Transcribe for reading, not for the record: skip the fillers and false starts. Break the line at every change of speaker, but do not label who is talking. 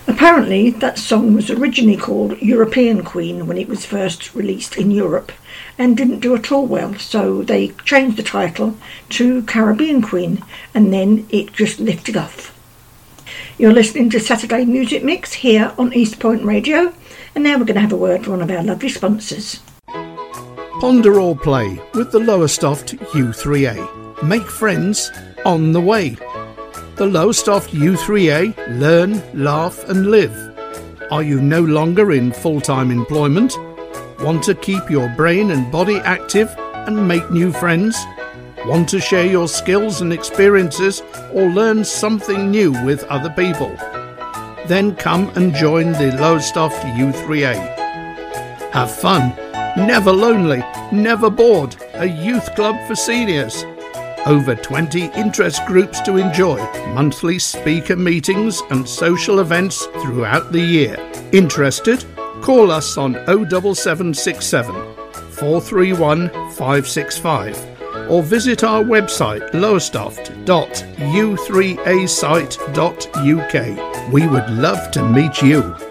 Apparently, that song was originally called European Queen when it was first released in Europe and didn't do at all well, so they changed the title to Caribbean Queen and then it just lifted off. You're listening to Saturday Music Mix here on East Point Radio, and now we're going to have a word from one of our lovely sponsors.
Ponder or play with the Lowestoft U3A. Make friends on the way. The Lowestoft U3A, learn, laugh and live. Are you no longer in full-time employment? Want to keep your brain and body active and make new friends? Want to share your skills and experiences or learn something new with other people? Then come and join the Lowestoft U3A. Have fun, never lonely, never bored, a youth club for seniors. Over 20 interest groups to enjoy, monthly speaker meetings and social events throughout the year. Interested? Call us on 07767 431 565 or visit our website lowestoft.u3asite.uk. We would love to meet you.